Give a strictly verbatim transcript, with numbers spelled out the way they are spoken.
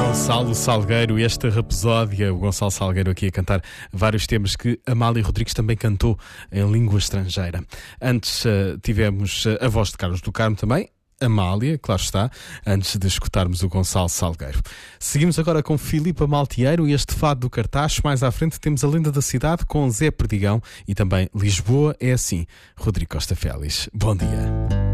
Gonçalo Salgueiro, esta rapsódia, o Gonçalo Salgueiro aqui a cantar vários temas que Amália Rodrigues também cantou em língua estrangeira. Antes uh, tivemos uh, a voz de Carlos do Carmo também, Amália, claro está, antes de escutarmos o Gonçalo Salgueiro. Seguimos agora com Filipe Maltieiro e este fado do cartaz. Mais à frente temos a Lenda da Cidade com Zé Perdigão e também Lisboa é assim. Rodrigo Costa Félix, bom dia.